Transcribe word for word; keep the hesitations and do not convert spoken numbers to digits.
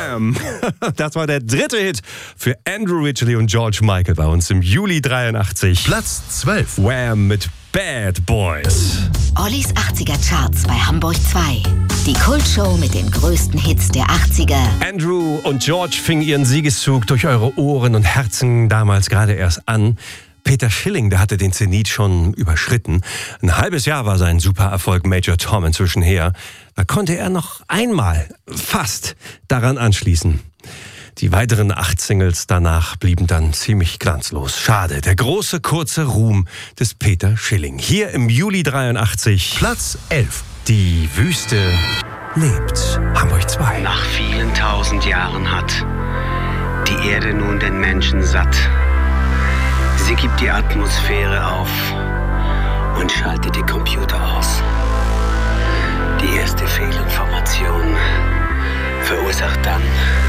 Wham! Das war der dritte Hit für Andrew Ridgeley und George Michael bei uns im Juli dreiundachtzig. Platz zwölf. Wham! Mit Bad Boys. Ollis achtziger Charts bei Hamburg zwei. Die Kultshow mit den größten Hits der achtziger. Andrew und George fingen ihren Siegeszug durch eure Ohren und Herzen damals gerade erst an. Peter Schilling, der hatte den Zenit schon überschritten. Ein halbes Jahr war sein Supererfolg Major Tom inzwischen her. Da konnte er noch einmal fast daran anschließen. Die weiteren acht Singles danach blieben dann ziemlich glanzlos. Schade, der große, kurze Ruhm des Peter Schilling. Hier im Juli dreiundachtzig. Platz elf. Die Wüste lebt. Hamburg zwei. Nach vielen tausend Jahren hat die Erde nun den Menschen satt. Sie gibt die Atmosphäre auf und schaltet die Computer aus. Die erste Fehlinformation verursacht dann